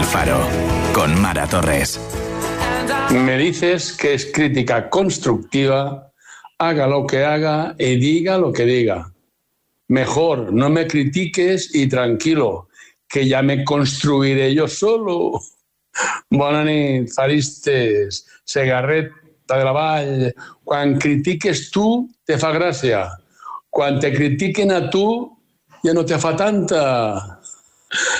Faro, con Mara Torres. Me dices que es crítica constructiva, haga lo que haga y diga lo que diga. Mejor no me critiques i tranquilo, que ja me construiré yo solo. Bona nit, faristes, Segarreta de la Vall. Quan critiques tu, te fa gràcia. Quan te critiquen a tu, ja no te fa tanta.